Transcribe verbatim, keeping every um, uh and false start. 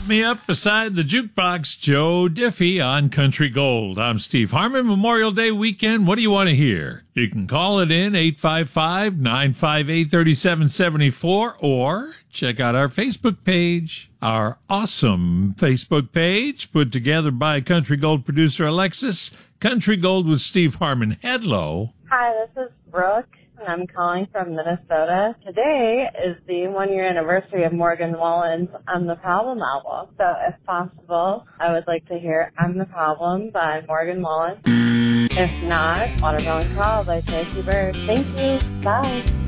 Me up beside the jukebox, Joe Diffie on Country Gold. I'm Steve Harmon. Memorial Day weekend. What do you want to hear? You can call it in eight five five, nine five eight, three seven seven four or check out our Facebook page. Our awesome Facebook page put together by Country Gold producer Alexis. Country Gold with Steve Harmon. Hello. Hi, this is Brooke. I'm calling from Minnesota. Today is the one-year anniversary of Morgan Wallen's I'm the Problem album. So if possible, I would like to hear I'm the Problem by Morgan Wallen. If not, Watermelon Call by Tracy Bird. Thank you. Bye.